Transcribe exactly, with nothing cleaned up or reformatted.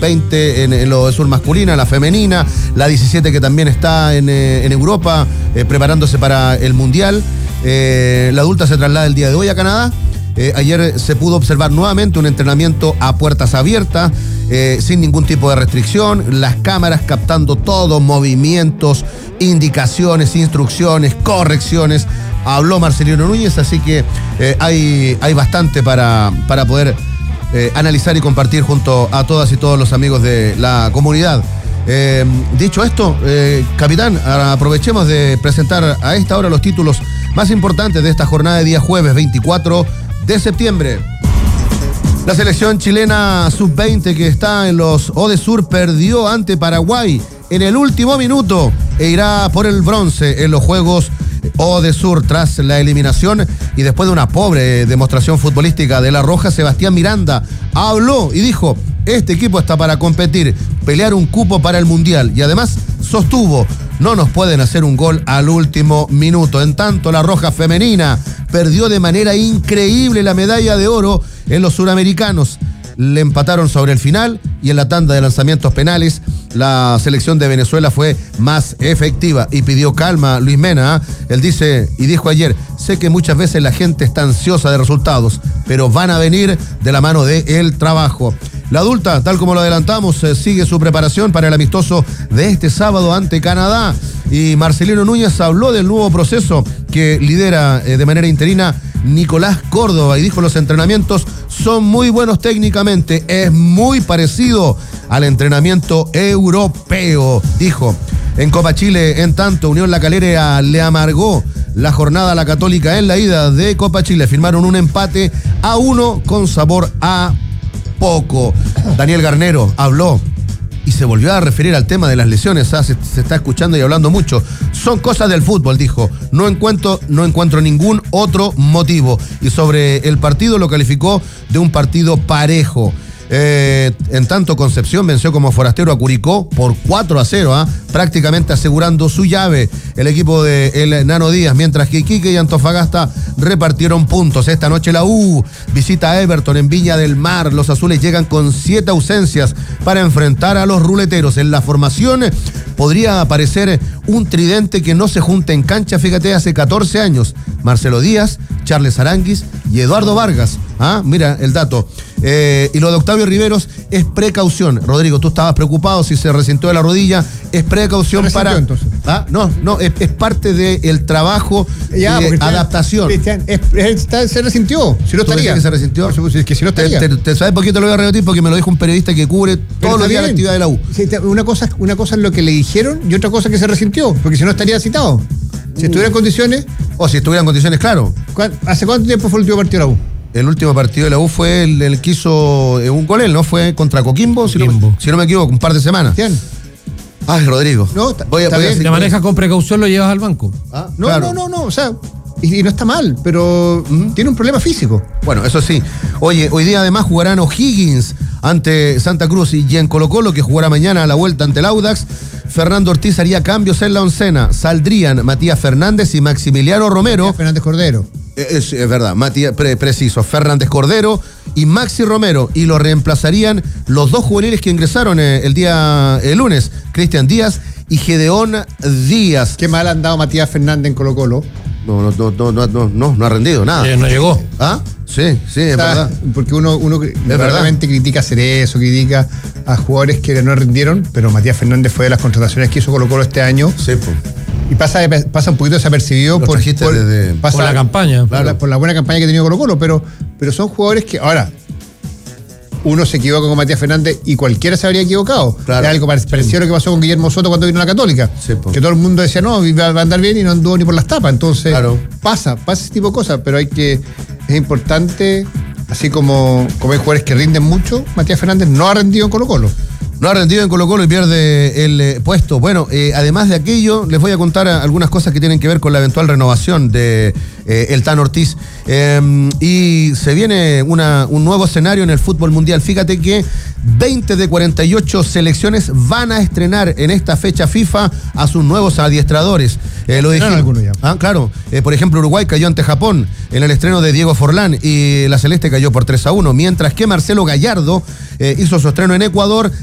veinte en, en lo de sur masculina, la femenina, la diecisiete que también está en, en Europa eh, preparándose para el Mundial. Eh, la adulta se traslada el día de hoy a Canadá. Eh, ayer se pudo observar nuevamente un entrenamiento a puertas abiertas, eh, sin ningún tipo de restricción, las cámaras captando todos, movimientos, indicaciones, instrucciones, correcciones. Habló Marcelino Núñez, así que eh, hay, hay bastante para, para poder eh, analizar y compartir junto a todas y todos los amigos de la comunidad. Eh, dicho esto, eh, capitán, aprovechemos de presentar a esta hora los títulos más importantes de esta jornada de día jueves veinticuatro de septiembre. La selección chilena sub veinte que está en los Odesur perdió ante Paraguay en el último minuto e irá por el bronce en los Juegos Odesur tras la eliminación y después de una pobre demostración futbolística de La Roja. Sebastián Miranda habló y dijo: este equipo está para competir, pelear un cupo para el Mundial, y además sostuvo: no nos pueden hacer un gol al último minuto. En tanto, La Roja femenina perdió de manera increíble la medalla de oro en los suramericanos. Le empataron sobre el final y en la tanda de lanzamientos penales la selección de Venezuela fue más efectiva y pidió calma Luis Mena. ¿eh? Él dice y dijo ayer: sé que muchas veces la gente está ansiosa de resultados, pero van a venir de la mano del trabajo. La adulta, tal como lo adelantamos, eh, sigue su preparación para el amistoso de este sábado ante Canadá. Y Marcelino Núñez habló del nuevo proceso que lidera eh, de manera interina Nicolás Córdoba y dijo: los entrenamientos son muy buenos técnicamente, es muy parecido al entrenamiento europeo, dijo. En Copa Chile, en tanto, Unión La Calera le amargó la jornada a la Católica en la ida de Copa Chile. Firmaron un empate a uno con sabor a poco. Daniel Garnero habló y se volvió a referir al tema de las lesiones. ¿ah? Se, se está escuchando y hablando mucho. Son cosas del fútbol, dijo. No encuentro, no encuentro ningún otro motivo. Y sobre el partido lo calificó de un partido parejo. Eh, en tanto, Concepción venció como forastero a Curicó por cuatro a cero, ¿eh? prácticamente asegurando su llave el equipo de el Nano Díaz, mientras que Iquique y Antofagasta repartieron puntos. Esta noche la U visita a Everton en Viña del Mar. Los azules llegan con siete ausencias para enfrentar a los ruleteros. En la formación podría aparecer un tridente que no se junta en cancha, fíjate, hace catorce años. Marcelo Díaz, Charles Aranguis y Eduardo Vargas. Ah, mira el dato. Eh, y lo de Octavio Riveros es precaución. Rodrigo, tú estabas preocupado si se resintió de la rodilla. Es precaución para... Entonces. ¿Ah? No, no, es, es parte del trabajo ya, de adaptación. Cristian, es, es, se resintió. Si no estaría. Que se resintió? Es que si no estaría. Te, te, te sabes poquito, lo voy a repetir porque me lo dijo un periodista que cubre todos los días la actividad de la U. Una cosa, una cosa es lo que le dijeron y otra cosa es que se resintió, porque si no estaría citado. Si estuviera en condiciones... O si estuviera en condiciones, claro. ¿Hace cuánto tiempo fue el último partido de la U? El último partido de la U fue el, el que hizo un gol, él, ¿no? Fue contra Coquimbo, Coquimbo. Si, no, si no me equivoco, un par de semanas. ¿Quién? Ay, Rodrigo. No, está, voy a, está voy bien. Si la manejas con precaución, lo llevas al banco. Ah, no, claro. no, no, no, o sea... Y, y no está mal, pero uh-huh. tiene un problema físico. Bueno, eso sí. Oye, hoy día además jugarán O'Higgins ante Santa Cruz y en Colo Colo, que jugará mañana a la vuelta ante el Audax. Fernando Ortiz haría cambios en la oncena. Saldrían Matías Fernández y Maximiliano Romero. Matías Fernández Cordero. Es, es verdad, Matías, pre, preciso. Fernández Cordero y Maxi Romero. Y lo reemplazarían los dos juveniles que ingresaron el día el lunes. Cristian Díaz y Gedeón Díaz. Qué mal ha andado Matías Fernández en Colo Colo. No, no, no, no, no, no, no ha rendido nada. Eh, no llegó. ¿Ah? Sí, sí, es Está, verdad. Porque uno, uno realmente critica hacer eso, critica a jugadores que no rindieron, pero Matías Fernández fue de las contrataciones que hizo Colo Colo este año. Sí, pues. Y pasa, pasa un poquito desapercibido por, por, desde, pasa, por la campaña. Por, la, por la buena campaña que ha tenido Colo Colo, pero, pero son jugadores que, ahora, uno se equivoca con Matías Fernández y cualquiera se habría equivocado. Claro. Es algo parecido sí. a lo que pasó con Guillermo Soto cuando vino a la Católica. Sí, que todo el mundo decía, no, va a andar bien y no anduvo ni por las tapas. Entonces, claro. pasa, pasa ese tipo de cosas, pero hay que, es importante, así como, como hay jugadores que rinden mucho, Matías Fernández no ha rendido en Colo Colo. No ha rendido en Colo Colo y pierde el eh, puesto. Bueno, eh, además de aquello, les voy a contar algunas cosas que tienen que ver con la eventual renovación de eh, el Tan Ortiz. Eh, y se viene una, un nuevo escenario en el fútbol mundial. Fíjate que veinte de cuarenta y ocho selecciones van a estrenar en esta fecha FIFA a sus nuevos adiestradores. Eh, lo dijimos. Algunos ya. Ah, claro. Eh, por ejemplo, Uruguay cayó ante Japón en el estreno de Diego Forlán y la Celeste cayó por tres a uno. Mientras que Marcelo Gallardo eh, hizo su estreno en Ecuador